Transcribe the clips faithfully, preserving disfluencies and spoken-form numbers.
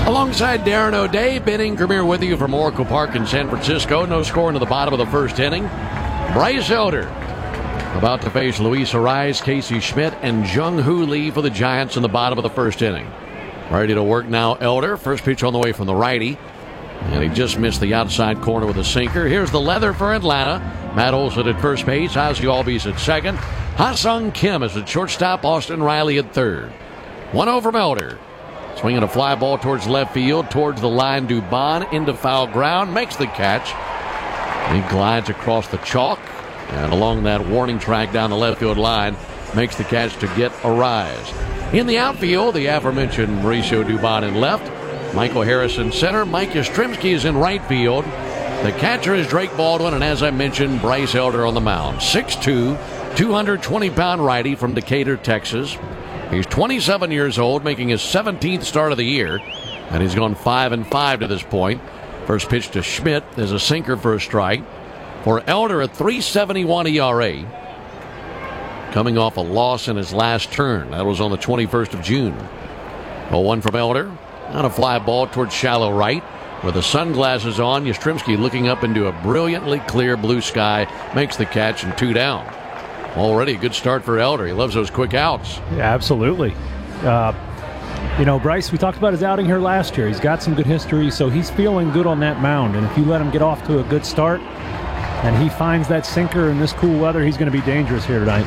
Alongside Darren O'Day, Ben Ingermer with you from Oracle Park in San Francisco. No score into the bottom of the first inning. Bryce Elder about to face Luis Arraez, Casey Schmidt, and Jung-Hoo Lee for the Giants in the bottom of the first inning. Ready to work now, Elder. First pitch on the way from the righty. And he just missed the outside corner with a sinker. Here's the leather for Atlanta. Matt Olson at first base. Ozzie Albies at second. Ha-Sung Kim is at shortstop. Austin Riley at third. one oh from Elder. Swinging a fly ball towards left field. Towards the line, Dubon into foul ground. Makes the catch. He glides across the chalk. And along that warning track down the left field line. Makes the catch to get Arraez. In the outfield, the aforementioned Mauricio Dubon in left. Michael Harris in center. Mike Yastrzemski is in right field. The catcher is Drake Baldwin, and as I mentioned, Bryce Elder on the mound. six two, two hundred twenty pound righty from Decatur, Texas. He's twenty-seven years old, making his seventeenth start of the year, and he's gone five and five to this point. First pitch to Schmidt is a sinker for a strike. For Elder, a three seventy-one E R A, coming off a loss in his last turn. That was on the twenty-first of June. oh one from Elder. On a fly ball towards shallow right. With the sunglasses on, Yastrzemski looking up into a brilliantly clear blue sky. Makes the catch and two down. Already a good start for Elder. He loves those quick outs. Yeah, absolutely. Uh, you know, Bryce, we talked about his outing here last year. He's got some good history, so he's feeling good on that mound. And if you let him get off to a good start and he finds that sinker in this cool weather, he's going to be dangerous here tonight.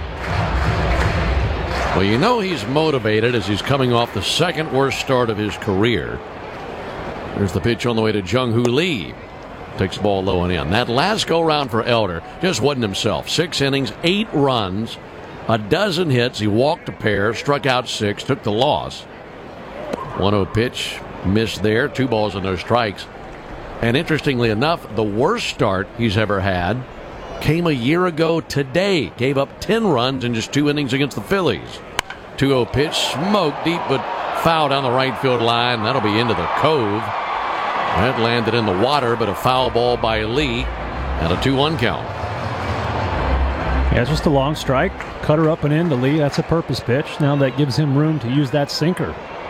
Well, you know he's motivated as he's coming off the second worst start of his career. There's the pitch on the way to Jung-Hoo Lee. Takes the ball low and in. That last go-round for Elder just wasn't himself. Six innings, eight runs, a dozen hits. He walked a pair, struck out six, took the loss. one oh pitch, missed there. Two balls and no strikes. And interestingly enough, the worst start he's ever had came a year ago today. Gave up ten runs in just two innings against the Phillies. two oh pitch, smoked deep, but foul down the right field line. That'll be into the cove. That landed in the water, but a foul ball by Lee and a two one count. Yeah, it's just a long strike. Cutter up and in to Lee. That's a purpose pitch. Now that gives him room to use that sinker.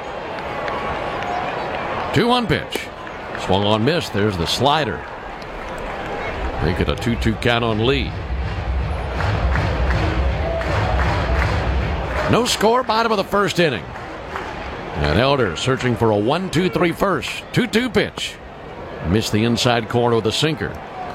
two one pitch. Swung on, miss. There's the slider. Make it a two two count on Lee. No score, bottom of the first inning. And Elder searching for a one two three first. two two pitch. Missed the inside corner with a sinker.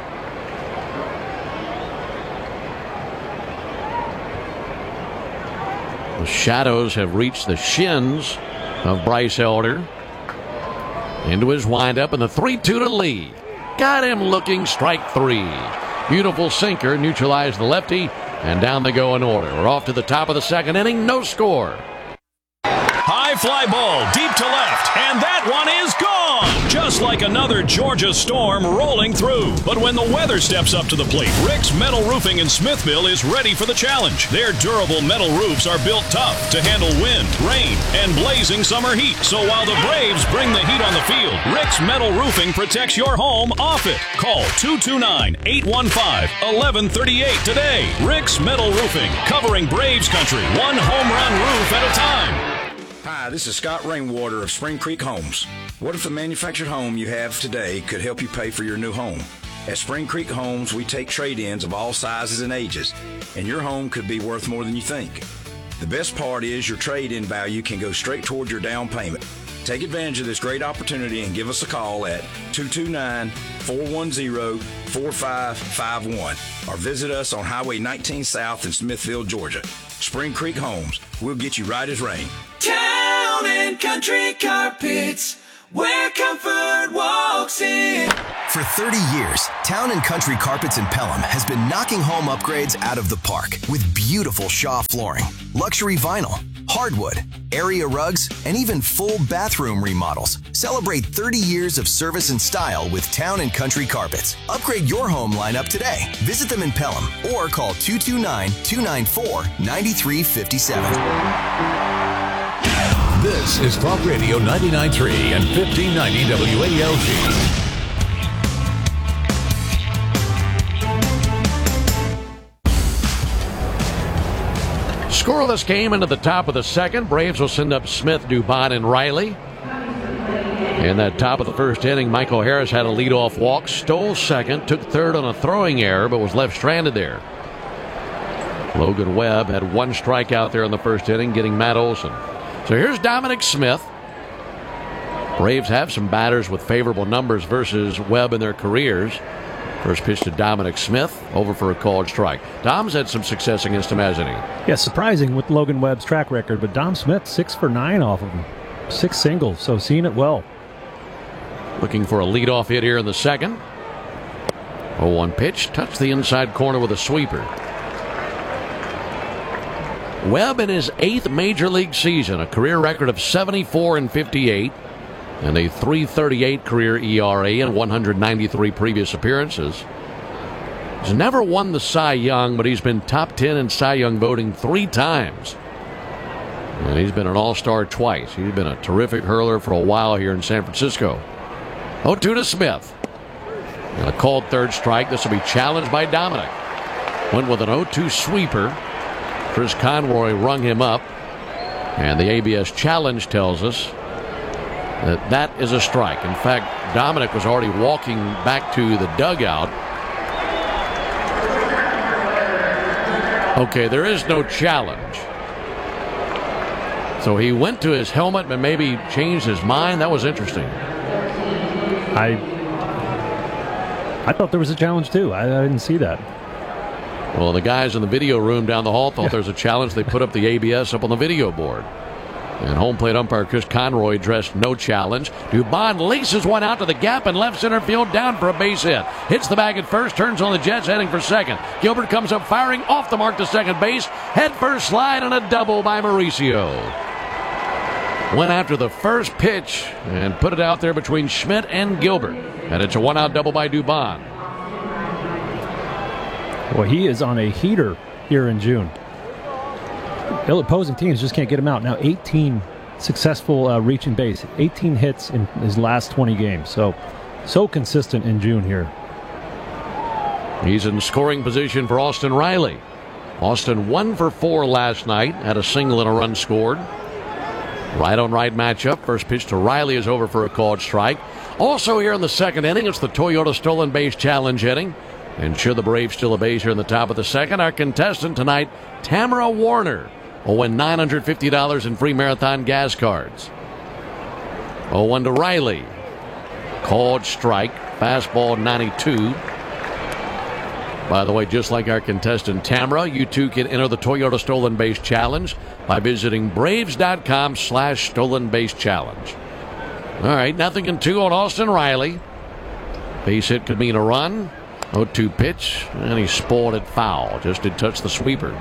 The shadows have reached the shins of Bryce Elder. Into his windup, and the three two to Lee. Got him looking, strike three. Beautiful sinker, neutralized the lefty, and down they go in order. We're off to the top of the second inning, no score. High fly ball, deep to left, and that one is gone! Just like another Georgia storm rolling through. But when the weather steps up to the plate, Rick's Metal Roofing in Smithville is ready for the challenge. Their durable metal roofs are built tough to handle wind, rain, and blazing summer heat. So while the Braves bring the heat on the field, Rick's Metal Roofing protects your home off it. Call two two nine, eight one five, one one three eight today. Rick's Metal Roofing, covering Braves country, one home run roof at a time. Hi, this is Scott Rainwater of Spring Creek Homes. What if the manufactured home you have today could help you pay for your new home? At Spring Creek Homes, we take trade-ins of all sizes and ages, and your home could be worth more than you think. The best part is your trade-in value can go straight toward your down payment. Take advantage of this great opportunity and give us a call at two two nine, four one zero, four five five one or visit us on Highway nineteen South in Smithville, Georgia. Spring Creek Homes, we'll get you right as rain. Town and Country Carpets, where comfort walks in. For thirty years, Town and Country Carpets in Pelham has been knocking home upgrades out of the park with beautiful Shaw flooring, luxury vinyl, hardwood, area rugs, and even full bathroom remodels. Celebrate thirty years of service and style with Town and Country Carpets. Upgrade your home lineup today. Visit them in Pelham or call two two nine, two nine four, nine three five seven. This is Talk Radio ninety-nine point three and fifteen ninety W A L G. Scoreless game into the top of the second. Braves will send up Smith, Dubon, and Riley. In that top of the first inning, Michael Harris had a leadoff walk, stole second, took third on a throwing error, but was left stranded there. Logan Webb had one strikeout there in the first inning, getting Matt Olson. So here's Dominic Smith. Braves have some batters with favorable numbers versus Webb in their careers. First pitch to Dominic Smith, over for a called strike. Dom's had some success against him, hasn't he? Yeah, surprising with Logan Webb's track record, but Dom Smith, six for nine off of him. Six singles, so seeing it well. Looking for a leadoff hit here in the second. oh one pitch, touched the inside corner with a sweeper. Webb in his eighth major league season, a career record of seventy-four and fifty-eight, and a three thirty-eight career E R A in one hundred ninety-three previous appearances. He's never won the Cy Young, but he's been top ten in Cy Young voting three times. And he's been an all-star twice. He's been a terrific hurler for a while here in San Francisco. oh two to Smith. And a called third strike. This will be challenged by Dominic. Went with an oh two sweeper. Chris Conroy rung him up. And the A B S challenge tells us that that is a strike. In fact, Dominic was already walking back to the dugout. Okay, there is no challenge. So he went to his helmet but maybe changed his mind. That was interesting. I I thought there was a challenge too. I, I didn't see that. Well, the guys in the video room down the hall thought Yeah. there was a challenge. They put up the A B S up on the video board. And home plate umpire Chris Conroy addressed no challenge. Dubon laces one out to the gap and left center field, down for a base hit. Hits the bag at first, turns on the Jets, heading for second. Gilbert comes up firing off the mark to second base. Head first slide and a double by Mauricio. Went after the first pitch and put it out there between Schmidt and Gilbert. And it's a one-out double by Dubon. Well, he is on a heater here in June. The opposing teams just can't get him out. Now eighteen successful uh, reaching base, eighteen hits in his last twenty games. So, so consistent in June here. He's in scoring position for Austin Riley. Austin one for four last night, had a single and a run scored. Right on right matchup. First pitch to Riley is over for a called strike. Also here in the second inning, it's the Toyota Stolen Base Challenge inning. And should the Braves steal a base here in the top of the second, our contestant tonight, Tamara Warner, will win nine hundred fifty dollars in free Marathon gas cards. oh one to Riley. Called strike. Fastball ninety-two. By the way, just like our contestant Tamara, you too can enter the Toyota Stolen Base Challenge by visiting Braves.com slash Stolen Base Challenge. All right, nothing in two on Austin Riley. Base hit could mean a run. oh two pitch, and he spoiled it foul. Just did touch the sweeper.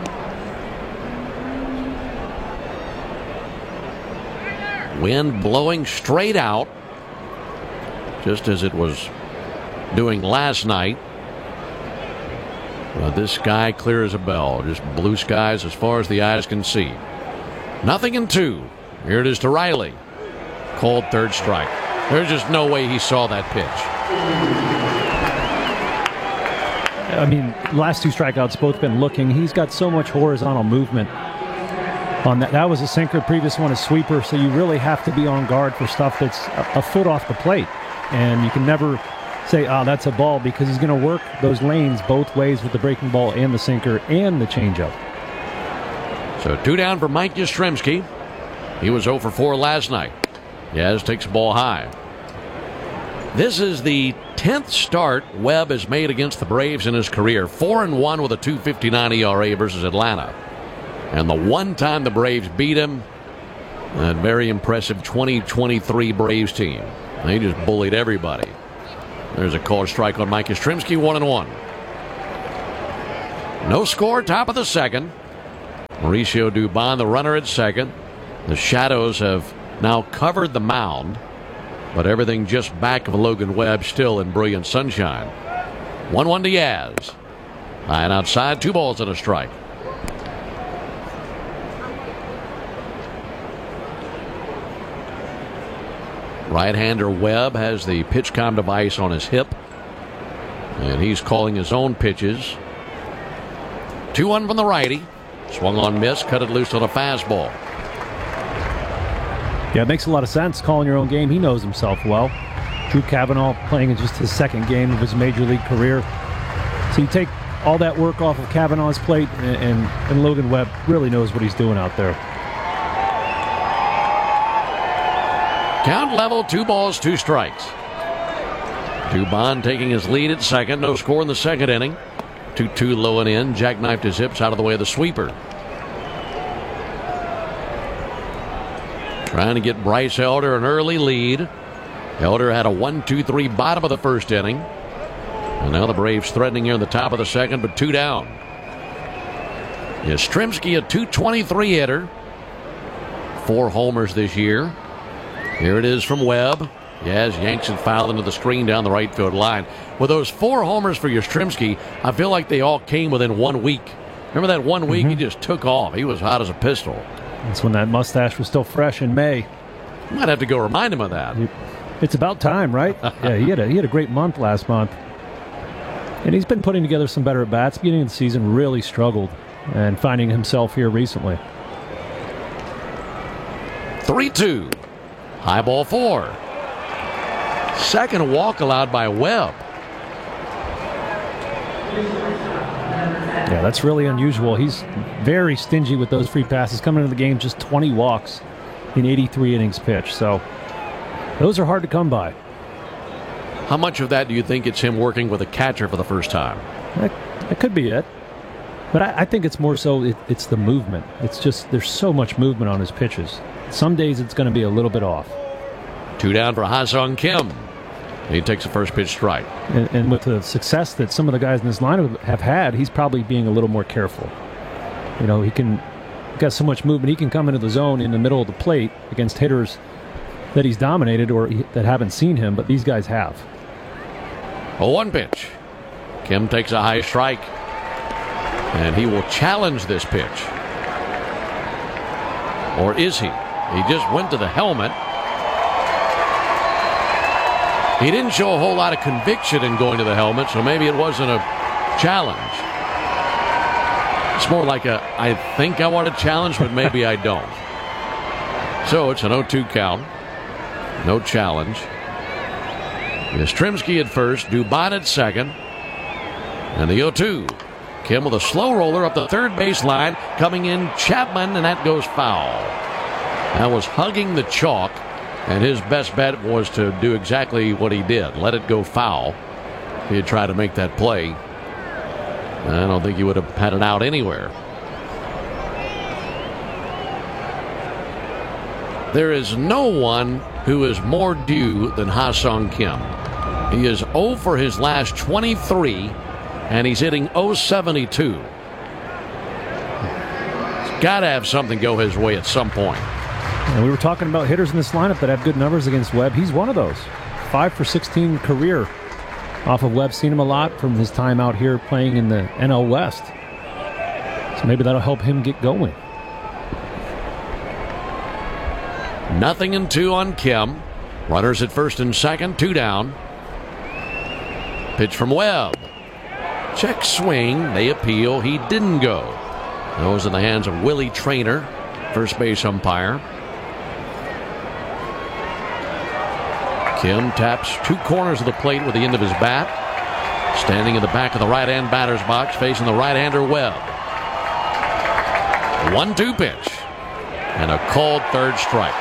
Wind blowing straight out, just as it was doing last night. But this sky clear as a bell. Just blue skies as far as the eyes can see. Nothing in two. Here it is to Riley. Called third strike. There's just no way he saw that pitch. I mean, last two strikeouts both been looking. He's got so much horizontal movement on that. That was a sinker. Previous one a sweeper. So you really have to be on guard for stuff that's a, a foot off the plate. And you can never say, oh, that's a ball, because he's going to work those lanes both ways with the breaking ball and the sinker and the changeup. So two down for Mike Yastrzemski. He was oh for four last night. Yaz takes the ball high. This is the tenth start Webb has made against the Braves in his career. four and one with a two fifty-nine E R A versus Atlanta. And the one time the Braves beat him, that very impressive twenty twenty-three Braves team. They just bullied everybody. There's a called strike on Mike Yastrzemski, one and one. No score, top of the second. Mauricio Dubon, the runner at second. The Shadows have now covered the mound, but everything just back of Logan Webb, still in brilliant sunshine. one one to Yaz. High and outside, two balls and a strike. Right-hander Webb has the PitchCom device on his hip, and he's calling his own pitches. two one from the righty. Swung on, miss, cut it loose on a fastball. Yeah, it makes a lot of sense calling your own game. He knows himself well. Drew Cavanaugh playing in just his second game of his major league career. So you take all that work off of Cavanaugh's plate, and, and, and Logan Webb really knows what he's doing out there. Count level, two balls, two strikes. Dubon taking his lead at second. No score in the second inning. two two low and in. Jackknifed his hips out of the way of the sweeper. Trying to get Bryce Elder an early lead. Elder had a one two three bottom of the first inning. And now the Braves threatening here in the top of the second, but two down. Yastrzemski, a two twenty-three hitter. Four homers this year. Here it is from Webb. Yes, yanks it foul into the screen down the right field line. With those four homers for Yastrzemski, I feel like they all came within one week. Remember that one week? Mm-hmm. He just took off. He was hot as a pistol. That's when that mustache was still fresh in May. Might have to go remind him of that. It's about time, right? Yeah, he had a he had a great month last month. And he's been putting together some better at-bats. Beginning of the season, really struggled, and finding himself here recently. three two. High ball four. Second walk allowed by Webb. Yeah, that's really unusual. He's very stingy with those free passes. Coming into the game, just twenty walks in eighty-three innings pitched. So those are hard to come by. How much of that do you think it's him working with a catcher for the first time? That, that could be it. But I, I think it's more so it, it's the movement. It's just there's so much movement on his pitches. Some days it's going to be a little bit off. Two down for Ha-Seong Kim. He takes a first pitch strike. And, and with the success that some of the guys in this lineup have had, he's probably being a little more careful. You know, he can got so much movement. He can come into the zone in the middle of the plate against hitters that he's dominated or he, that haven't seen him, but these guys have. A one pitch. Kim takes a high strike, and he will challenge this pitch. Or is he? He just went to the helmet. He didn't show a whole lot of conviction in going to the helmet, so maybe it wasn't a challenge. It's more like a, I think I want a challenge, but maybe I don't. So it's an oh two count. No challenge. Yastrzemski at first, Dubon at second. And the oh two. Kim with a slow roller up the third base line. Coming in, Chapman, and that goes foul. That was hugging the chalk. And his best bet was to do exactly what he did. Let it go foul. He had tried to make that play. I don't think he would have had it out anywhere. There is no one who is more due than Ha-Seong Kim. He is oh for his last twenty-three, and he's hitting oh seventy-two. He's got to have something go his way at some point. And we were talking about hitters in this lineup that have good numbers against Webb. He's one of those. five for sixteen career off of Webb. Seen him a lot from his time out here playing in the N L West. So maybe that'll help him get going. Nothing in two on Kim. Runners at first and second, two down. Pitch from Webb. Check swing. They appeal. He didn't go. Those in the hands of Willie Traynor, first base umpire. Kim taps two corners of the plate with the end of his bat. Standing in the back of the right-hand batter's box, facing the right-hander Webb. one two pitch. And a called third strike.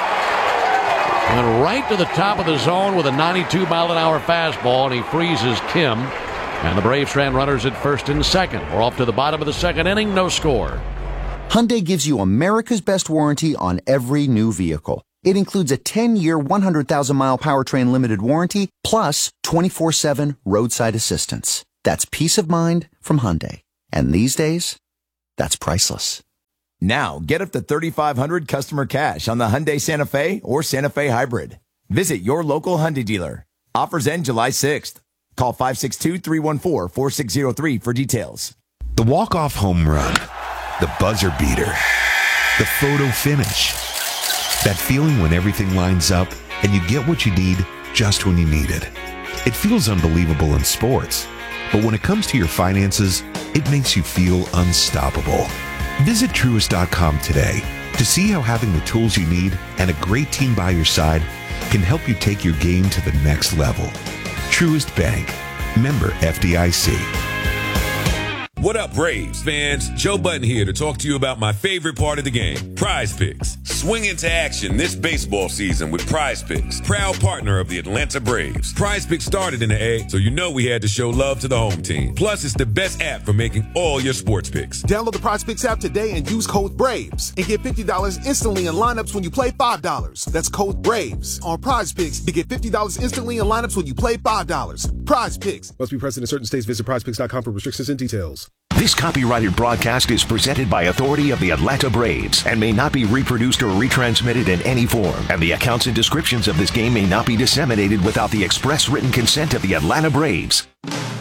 Went right to the top of the zone with a ninety-two mile an hour fastball, and he freezes Kim. And the Braves ran runners at first and second. We're off to the bottom of the second inning, no score. Hyundai gives you America's best warranty on every new vehicle. It includes a ten-year, one hundred thousand mile powertrain limited warranty, plus twenty-four seven roadside assistance. That's peace of mind from Hyundai. And these days, that's priceless. Now, get up to thirty-five hundred dollars customer cash on the Hyundai Santa Fe or Santa Fe Hybrid. Visit your local Hyundai dealer. Offers end July sixth. Call five six two, three one four, four six zero three for details. The walk-off home run, the buzzer beater, the photo finish. That feeling when everything lines up and you get what you need just when you need it. It feels unbelievable in sports, but when it comes to your finances, it makes you feel unstoppable. Visit Truist dot com today To see how having the tools you need and a great team by your side can help you take your game to the next level. Truist Bank. Member F D I C. What up, Braves fans? Joe Button here to talk to you about my favorite part of the game, Prize Picks. Swing into action this baseball season with Prize Picks, proud partner of the Atlanta Braves. Prize Picks started in the A, so you know we had to show love to the home team. Plus, it's the best app for making all your sports picks. Download the Prize Picks app today and use code BRAVES and get fifty dollars instantly in lineups when you play five dollars. That's code BRAVES on Prize Picks to get fifty dollars instantly in lineups when you play five dollars. Prize Picks. Must be present in certain states. Visit prize picks dot com for restrictions and details. This copyrighted broadcast is presented by authority of the Atlanta Braves and may not be reproduced or retransmitted in any form. And the accounts and descriptions of this game may not be disseminated without the express written consent of the Atlanta Braves.